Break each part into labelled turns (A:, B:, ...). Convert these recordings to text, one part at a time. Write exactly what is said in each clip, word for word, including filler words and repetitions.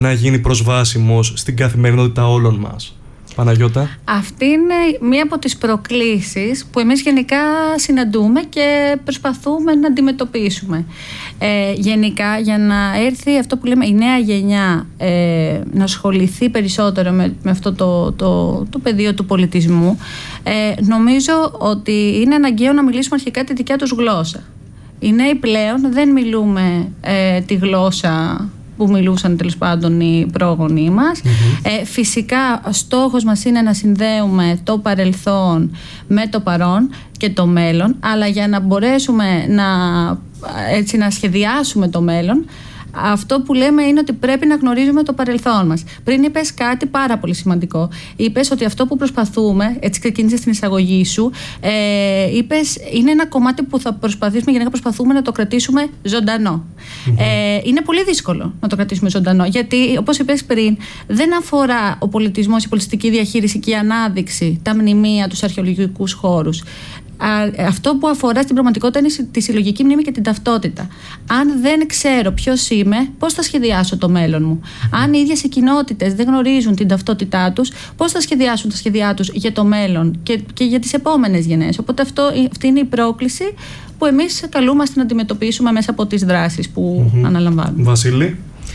A: να γίνει προσβάσιμος στην καθημερινότητα όλων μας? Παναγιώτα.
B: Αυτή είναι μία από τις προκλήσεις που εμείς γενικά συναντούμε και προσπαθούμε να αντιμετωπίσουμε. Ε, γενικά, για να έρθει αυτό που λέμε η νέα γενιά ε, να ασχοληθεί περισσότερο με, με αυτό το, το, το πεδίο του πολιτισμού, ε, νομίζω ότι είναι αναγκαίο να μιλήσουμε αρχικά τη δικιά τους γλώσσα. Οι νέοι πλέον δεν μιλούμε ε, τη γλώσσα που μιλούσαν τέλος πάντων οι πρόγονοί μας. Mm-hmm. Ε, φυσικά στόχος μας είναι να συνδέουμε το παρελθόν με το παρόν και το μέλλον, αλλά για να μπορέσουμε να, έτσι, να σχεδιάσουμε το μέλλον, αυτό που λέμε είναι ότι πρέπει να γνωρίζουμε το παρελθόν μας. Πριν είπες κάτι πάρα πολύ σημαντικό. Είπες ότι αυτό που προσπαθούμε, έτσι ξεκίνησες στην εισαγωγή σου, ε, είπες είναι ένα κομμάτι που θα προσπαθήσουμε, γενικά προσπαθούμε να το κρατήσουμε ζωντανό. Mm-hmm. Ε, είναι πολύ δύσκολο να το κρατήσουμε ζωντανό, γιατί όπως είπες πριν, δεν αφορά ο πολιτισμός, η πολιτιστική διαχείριση και η ανάδειξη, τα μνημεία, τους αρχαιολογικούς χώρους. Αυτό που αφορά στην πραγματικότητα είναι τη συλλογική μνήμη και την ταυτότητα. Αν δεν ξέρω ποιος είμαι, πώς θα σχεδιάσω το μέλλον μου? Αν οι ίδιες οι κοινότητες δεν γνωρίζουν την ταυτότητά τους, πώς θα σχεδιάσουν τα σχέδιά τους για το μέλλον και, και για τις επόμενες γενναίες? Οπότε αυτό, αυτή είναι η πρόκληση που εμείς καλούμαστε να αντιμετωπίσουμε μέσα από τις δράσεις που mm-hmm. αναλαμβάνουμε.
A: Βασίλη.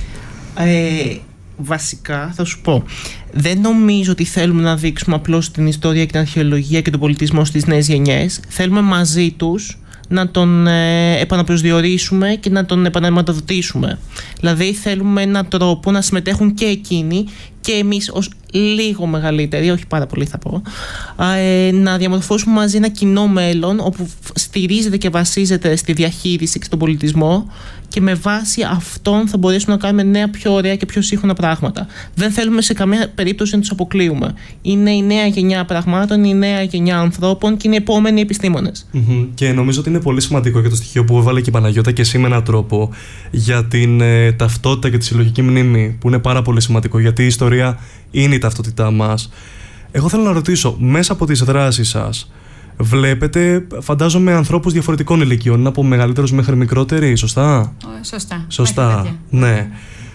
C: Ε, βασικά θα σου πω, δεν νομίζω ότι θέλουμε να δείξουμε απλώς την ιστορία και την αρχαιολογία και τον πολιτισμό στις νέες γενιές. Θέλουμε μαζί τους να τον ε, επαναπροσδιορίσουμε και να τον επαναρματοδοτήσουμε. Δηλαδή θέλουμε έναν τρόπο να συμμετέχουν και εκείνοι και εμείς ως λίγο μεγαλύτεροι, όχι πάρα πολύ θα πω, ε, να διαμορφώσουμε μαζί ένα κοινό μέλλον όπου στηρίζεται και βασίζεται στη διαχείριση και στον πολιτισμό, και με βάση αυτόν θα μπορέσουμε να κάνουμε νέα, πιο ωραία και πιο σύγχρονα πράγματα. Δεν θέλουμε σε καμία περίπτωση να τους αποκλείουμε. Είναι η νέα γενιά πραγμάτων, η νέα γενιά ανθρώπων και είναι οι επόμενοι επιστήμονες.
A: Mm-hmm. Και νομίζω ότι είναι πολύ σημαντικό και το στοιχείο που έβαλε και η Παναγιώτα και εσύ με έναν τρόπο για την ε, ταυτότητα και τη συλλογική μνήμη, που είναι πάρα πολύ σημαντικό, γιατί η ιστορία είναι η ταυτότητά μας. Εγώ θέλω να ρωτήσω, μέσα από τις δράσεις σας, βλέπετε, φαντάζομαι, ανθρώπους διαφορετικών ηλικιών, από μεγαλύτερους μέχρι μικρότεροι, σωστά?
B: Σωστά.
A: Σωστά, ναι.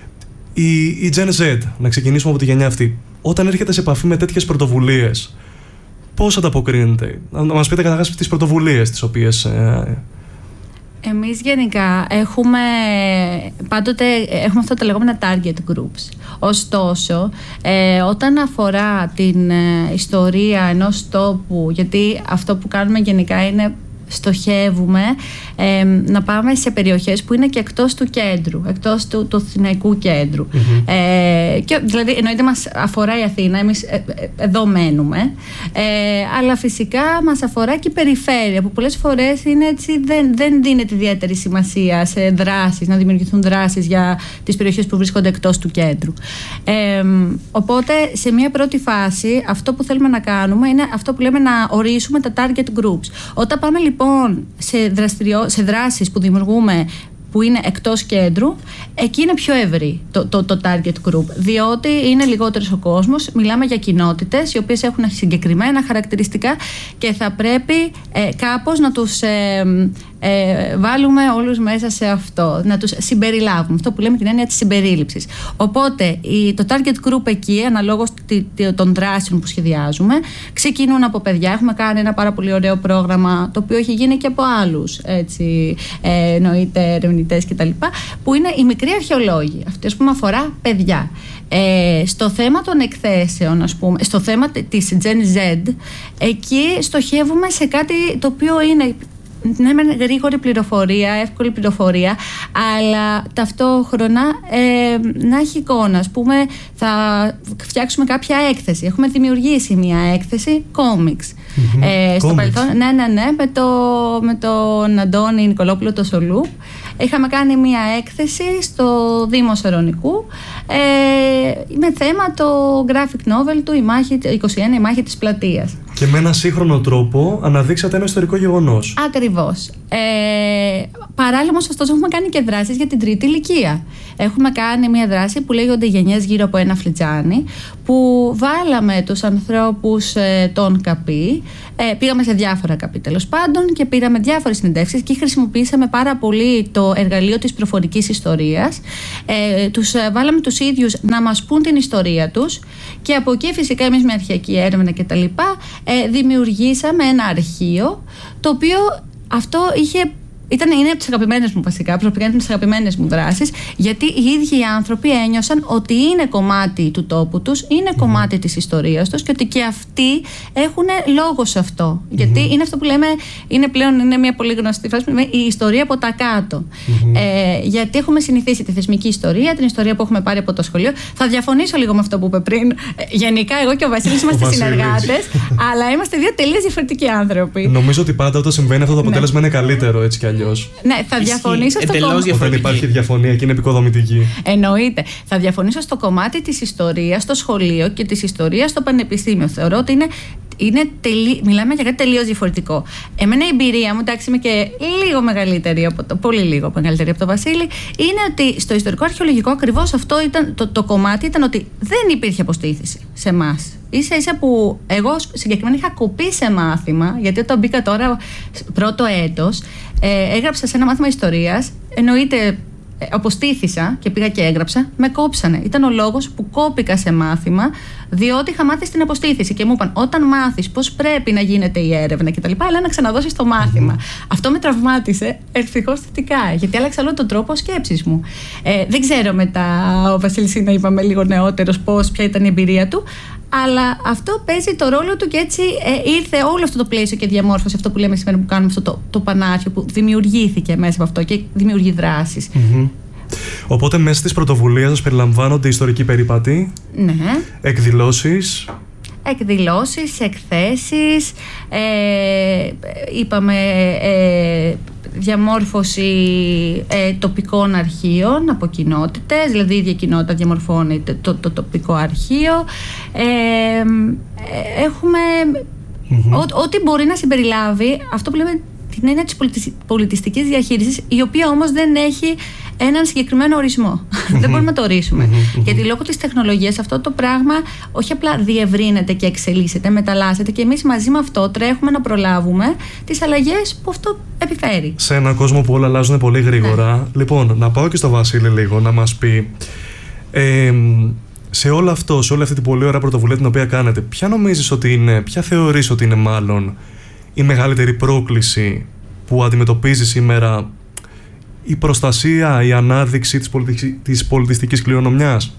A: Η, η Gen Z, να ξεκινήσουμε από τη γενιά αυτή, όταν έρχεται σε επαφή με τέτοιες πρωτοβουλίες, πώς ανταποκρίνεται? Να μας πείτε καταρχάς τις πρωτοβουλίες τις οποίες... Ε,
B: Εμείς γενικά έχουμε, πάντοτε έχουμε αυτά τα λεγόμενα target groups. Ωστόσο, ε, όταν αφορά την ε, ιστορία ενός τόπου, γιατί αυτό που κάνουμε γενικά είναι στοχεύουμε ε, να πάμε σε περιοχές που είναι και εκτός του κέντρου, εκτός του, του αθηναϊκού κέντρου. Mm-hmm. Ε, και, δηλαδή, εννοείται μας αφορά η Αθήνα, εμείς ε, ε, εδώ μένουμε, ε, αλλά φυσικά μας αφορά και η περιφέρεια, που πολλές φορές είναι έτσι, δεν, δεν δίνεται ιδιαίτερη σημασία σε δράσεις, να δημιουργηθούν δράσεις για τις περιοχές που βρίσκονται εκτός του κέντρου. Ε, οπότε, σε μια πρώτη φάση, αυτό που θέλουμε να κάνουμε είναι αυτό που λέμε να ορίσουμε τα target groups. Όταν πάμε λοιπόν σε, δραστηριο... σε δράσεις που δημιουργούμε που είναι εκτός κέντρου, εκεί είναι πιο ευρύ το, το, το target group, διότι είναι λιγότερος ο κόσμος, μιλάμε για κοινότητες οι οποίες έχουν συγκεκριμένα χαρακτηριστικά και θα πρέπει ε, κάπως να τους ε, ε, βάλουμε όλους μέσα σε αυτό, να τους συμπεριλάβουμε, αυτό που λέμε την έννοια της συμπερίληψης. Οπότε η, το target group εκεί, αναλόγως των δράσεων που σχεδιάζουμε, ξεκινούν από παιδιά. Έχουμε κάνει ένα πάρα πολύ ωραίο πρόγραμμα, το οποίο έχει γίνει και από άλλους, έτσι, ε, εννοείται ερευνητές κτλ., που είναι οι μικροί αρχαιολόγοι. Αυτή, ας πούμε, αφορά παιδιά. Ε, στο θέμα των εκθέσεων, ας πούμε, στο θέμα της Gen Z, εκεί στοχεύουμε σε κάτι το οποίο είναι, ναι, με γρήγορη πληροφορία, εύκολη πληροφορία, αλλά ταυτόχρονα ε, να έχει εικόνα. Ας πούμε, θα φτιάξουμε κάποια έκθεση. Έχουμε δημιουργήσει μια έκθεση κόμιξ. Mm-hmm. Ε, στο παρελθόν, ναι, ναι, ναι, με, το, με τον Αντώνη Νικολόπουλο το Σολούπ. Είχαμε κάνει μια έκθεση στο Δήμο Σερωνικού ε, με θέμα το graphic novel του η μάχη, είκοσι ένα, η μάχη της Πλατείας.
A: Και με έναν σύγχρονο τρόπο αναδείξατε ένα ιστορικό γεγονός.
B: Ακριβώς. Ε, παράλληλα όμως, ωστόσο, έχουμε κάνει και δράσεις για την τρίτη ηλικία. Έχουμε κάνει μια δράση που λέγονται γενιές γύρω από ένα φλιτζάνι, που βάλαμε τους ανθρώπους ε, των ΚΑΠΗ, ε, πήγαμε σε διάφορα ΚΑΠΗ τέλος πάντων και πήραμε διάφορες συνεντεύξεις και χρησιμοποιήσαμε πάρα πολύ το το εργαλείο της προφορικής ιστορίας. Ε, τους βάλαμε τους ίδιους να μας πούν την ιστορία τους και από εκεί φυσικά εμείς με αρχαιακή έρευνα και τα λοιπά ε, δημιουργήσαμε ένα αρχείο το οποίο αυτό είχε... Ήταν, είναι από τις αγαπημένες μου βασικά, προσωπικά είναι από τις αγαπημένες μου δράσεις, γιατί οι ίδιοι οι άνθρωποι ένιωσαν ότι είναι κομμάτι του τόπου τους, είναι mm-hmm. κομμάτι της ιστορίας τους και ότι και αυτοί έχουν λόγο σε αυτό. Mm-hmm. Γιατί είναι αυτό που λέμε, είναι πλέον είναι μια πολύ γνωστή φράση, η ιστορία από τα κάτω. Mm-hmm. Ε, γιατί έχουμε συνηθίσει τη θεσμική ιστορία, την ιστορία που έχουμε πάρει από το σχολείο. Θα διαφωνήσω λίγο με αυτό που είπε πριν. Γενικά, εγώ και ο Βασίλης είμαστε συνεργάτες, αλλά είμαστε δύο τελείως διαφορετικοί άνθρωποι.
A: Νομίζω ότι πάντα όταν συμβαίνει αυτό το αποτέλεσμα ναι. είναι καλύτερο έτσι κι αλλιώς.
B: Ναι, θα διαφωνήσω στο κομμάτι.
A: Όταν υπάρχει διαφωνία και είναι επικοδομητική.
B: Εννοείται. Θα διαφωνήσω στο κομμάτι της ιστορίας στο σχολείο και της ιστορίας στο πανεπιστήμιο. Θεωρώ ότι είναι. Είναι τελει... Μιλάμε για κάτι τελείως διαφορετικό. Εμένα η εμπειρία μου, εντάξει, είμαι και λίγο μεγαλύτερη από το, πολύ λίγο μεγαλύτερη από τον Βασίλη, είναι ότι στο ιστορικό αρχαιολογικό ακριβώς αυτό ήταν το, το κομμάτι ήταν ότι δεν υπήρχε αποστήθηση σε εμάς. Ίσα ίσα που εγώ συγκεκριμένα είχα κοπεί σε μάθημα, γιατί όταν μπήκα τώρα πρώτο έτος, ε, έγραψα σε ένα μάθημα ιστορίας, εννοείται. Αποστήθησα και πήγα και έγραψα, με κόψανε. Ήταν ο λόγος που κόπηκα σε μάθημα, διότι είχα μάθει στην αποστήθηση και μου είπαν: όταν μάθεις πώς πρέπει να γίνεται η έρευνα κτλ., αλλά να ξαναδώσεις το μάθημα. Mm-hmm. Αυτό με τραυμάτισε ευτυχώς θετικά, γιατί άλλαξα όλο τον τρόπο σκέψης μου. Ε, δεν ξέρω μετά, ο Βασίλης είναι, είπαμε, λίγο νεότερος, πώς, ποια ήταν η εμπειρία του. Αλλά αυτό παίζει το ρόλο του και έτσι ε, ήρθε όλο αυτό το πλαίσιο και διαμόρφωση, αυτό που λέμε σήμερα που κάνουμε, αυτό το, το πανάρχιο που δημιουργήθηκε μέσα από αυτό και δημιουργεί δράσεις.
A: Mm-hmm. Οπότε μέσα στις πρωτοβουλίες σας περιλαμβάνονται ιστορικοί περίπατοι, ναι. εκδηλώσεις.
B: Εκδηλώσεις, εκθέσεις, ε, είπαμε ε, διαμόρφωση ε, τοπικών αρχείων από κοινότητες, δηλαδή η ίδια κοινότητα διαμορφώνει το, το, το τοπικό αρχείο. Ε, ε, έχουμε mm-hmm. ό, ό,τι μπορεί να συμπεριλάβει αυτό που λέμε την έννοια της πολιτιστικής διαχείρισης, η οποία όμως δεν έχει έναν συγκεκριμένο ορισμό. Mm-hmm. Δεν μπορούμε να το ορίσουμε. Mm-hmm. Γιατί λόγω της τεχνολογίας αυτό το πράγμα όχι απλά διευρύνεται και εξελίσσεται, μεταλλάσσεται και εμείς μαζί με αυτό τρέχουμε να προλάβουμε τις αλλαγές που αυτό επιφέρει.
A: Σε έναν κόσμο που όλα αλλάζουν πολύ γρήγορα. Ναι. Λοιπόν, να πάω και στο Βασίλη λίγο να μας πει. Ε, σε όλο αυτό, σε όλη αυτή την πολύ ωραία πρωτοβουλία την οποία κάνετε, ποια νομίζεις ότι είναι, ποια θεωρείς ότι είναι μάλλον η μεγαλύτερη πρόκληση που αντιμετωπίζει σήμερα η προστασία, η ανάδειξη της, πολιτι... της πολιτιστικής κληρονομιάς?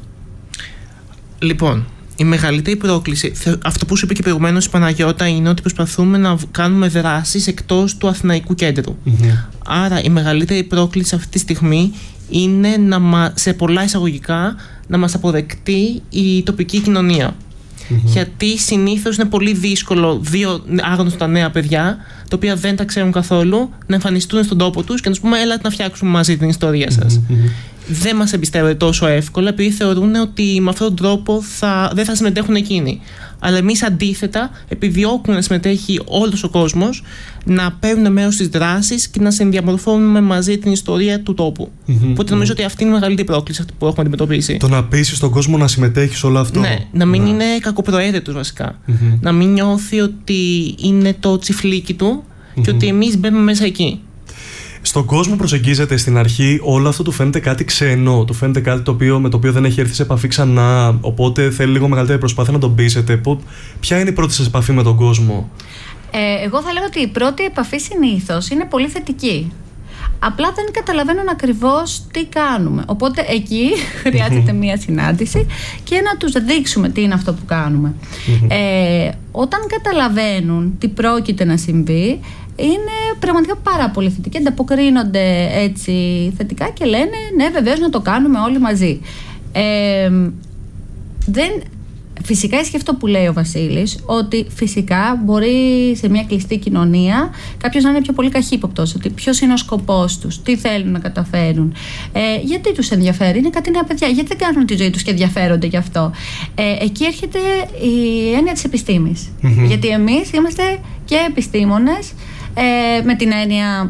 C: Λοιπόν, η μεγαλύτερη πρόκληση, αυτό που σου είπε και προηγουμένως η Παναγιώτα, είναι ότι προσπαθούμε να κάνουμε δράσεις εκτός του Αθηναϊκού κέντρου. Mm-hmm. Άρα η μεγαλύτερη πρόκληση αυτή τη στιγμή είναι να μα, σε πολλά εισαγωγικά να μας αποδεκτεί η τοπική κοινωνία. Mm-hmm. Γιατί συνήθως είναι πολύ δύσκολο δύο άγνωστα νέα παιδιά, τα οποία δεν τα ξέρουν καθόλου, να εμφανιστούν στον τόπο τους και να τους πούμε: έλατε να φτιάξουμε μαζί την ιστορία σας. Mm-hmm. Δεν μας εμπιστεύονται τόσο εύκολα, επειδή θεωρούν ότι με αυτόν τον τρόπο θα, δεν θα συμμετέχουν εκείνοι. Αλλά εμείς αντίθετα επιδιώκουμε να συμμετέχει όλος ο κόσμος, να παίρνουν μέρος στις δράσεις και να συνδιαμορφώνουμε μαζί την ιστορία του τόπου. Mm-hmm. Οπότε νομίζω mm-hmm. ότι αυτή είναι η μεγαλύτερη πρόκληση αυτή που έχουμε αντιμετωπίσει.
A: Το να πείσει τον κόσμο να συμμετέχει σε όλο αυτό.
C: Ναι, να μην ναι. είναι κακοπροαίρετος βασικά. Mm-hmm. Να μην νιώθει ότι είναι το τσιφλίκι του mm-hmm. και ότι εμείς μπαίνουμε μέσα εκεί.
A: Στον κόσμο προσεγγίζεται στην αρχή, όλο αυτό του φαίνεται κάτι ξένο, του φαίνεται κάτι το οποίο, με το οποίο δεν έχει έρθει σε επαφή ξανά, οπότε θέλει λίγο μεγαλύτερη προσπάθεια να τον πείσετε. Ποια είναι η πρώτη σας επαφή με τον κόσμο?
B: Ε, εγώ θα λέγω ότι η πρώτη επαφή συνήθως είναι πολύ θετική. Απλά δεν καταλαβαίνουν ακριβώς τι κάνουμε. Οπότε εκεί χρειάζεται μία συνάντηση και να τους δείξουμε τι είναι αυτό που κάνουμε. Ε, όταν καταλαβαίνουν τι πρόκειται να συμβεί, είναι πραγματικά πάρα πολύ θετικοί. Ανταποκρίνονται έτσι θετικά και λένε ναι, βεβαίως να το κάνουμε όλοι μαζί. Ε, δεν... Φυσικά ισχύει αυτό που λέει ο Βασίλης, ότι φυσικά μπορεί σε μια κλειστή κοινωνία κάποιος να είναι πιο πολύ καχύποπτος, ότι ποιος είναι ο σκοπός τους, τι θέλουν να καταφέρουν, ε, γιατί τους ενδιαφέρει, είναι κάτι νέα παιδιά, γιατί δεν κάνουν τη ζωή τους και ενδιαφέρονται γι' αυτό. Ε, εκεί έρχεται η έννοια της επιστήμης, mm-hmm. γιατί εμείς είμαστε και επιστήμονες, ε, με την έννοια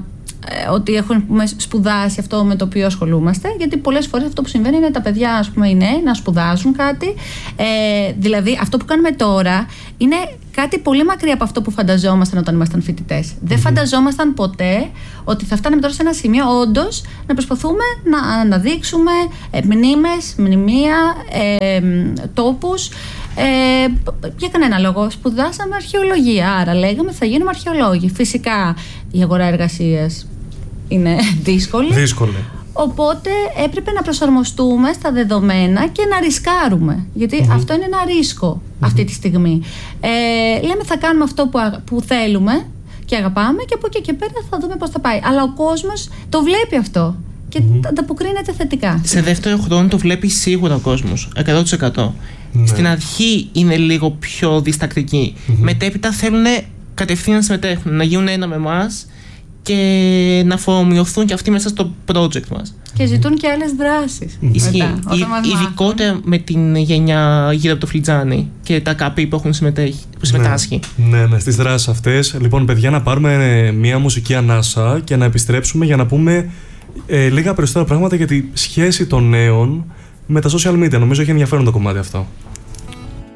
B: ε, ότι έχουν πούμε, σπουδάσει αυτό με το οποίο ασχολούμαστε, γιατί πολλές φορές αυτό που συμβαίνει είναι τα παιδιά, ας πούμε, οι νέοι να σπουδάζουν κάτι. Ε, δηλαδή, αυτό που κάνουμε τώρα είναι κάτι πολύ μακριά από αυτό που φανταζόμασταν όταν ήμασταν φοιτητές. Mm-hmm. Δεν φανταζόμασταν ποτέ ότι θα φτάνουμε τώρα σε ένα σημείο όντως να προσπαθούμε να αναδείξουμε ε, μνήμες, μνημεία, ε, τόπους. Ε, για κανένα λόγο. Σπουδάσαμε αρχαιολογία, άρα λέγαμε θα γίνουμε αρχαιολόγοι. Φυσικά η αγορά εργασίας είναι δύσκολη.
A: Δύσκολη.
B: Οπότε έπρεπε να προσαρμοστούμε στα δεδομένα και να ρισκάρουμε. Γιατί mm-hmm. αυτό είναι ένα ρίσκο mm-hmm. αυτή τη στιγμή. Ε, λέμε θα κάνουμε αυτό που, που θέλουμε και αγαπάμε και από εκεί και πέρα θα δούμε πώς θα πάει. Αλλά ο κόσμος το βλέπει αυτό και mm-hmm. ανταποκρίνεται θετικά.
C: Σε δεύτερο χρόνο το βλέπει σίγουρα ο κόσμος, εκατό τοις εκατό. Ναι. Στην αρχή είναι λίγο πιο διστακτικοί. Mm-hmm. Μετέπειτα θέλουν κατευθείαν να συμμετέχουν, να γίνουν ένα με εμάς και να αφομοιωθούν και αυτοί μέσα στο project μας.
B: Και ζητούν και άλλες δράσεις. Mm-hmm.
C: Ισχύει. Ειδικότερα με την γενιά γύρω από το φλιτζάνι και τα καπί που έχουν συμμετάσχει.
A: Ναι, ναι, ναι, στις δράσεις αυτές. Λοιπόν, παιδιά, να πάρουμε μια μουσική ανάσα και να επιστρέψουμε για να πούμε ε, λίγα περισσότερα πράγματα για τη σχέση των νέων με τα social media. Νομίζω έχει ενδιαφέρον το κομμάτι αυτό.